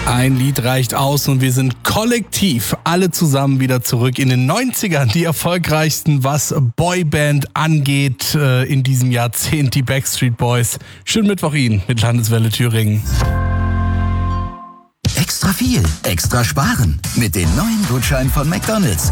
Ein Lied reicht aus und wir sind kollektiv alle zusammen wieder zurück in den 90ern. Die erfolgreichsten, was Boyband angeht in diesem Jahrzehnt, die Backstreet Boys. Schönen Mittwoch Ihnen mit Landeswelle Thüringen. Extra viel, extra sparen mit den neuen Gutscheinen von McDonald's.